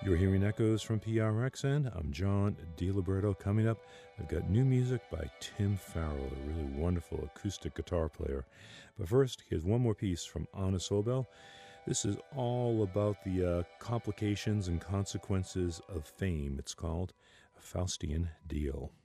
You're hearing Echoes from PRXN. I'm John DiLiberto. Coming up, I've got new music by Tim Farrell, a really wonderful acoustic guitar player. But first, here's one more piece from Anna Sobel. This is all about the complications and consequences of fame. It's called A Faustian Deal.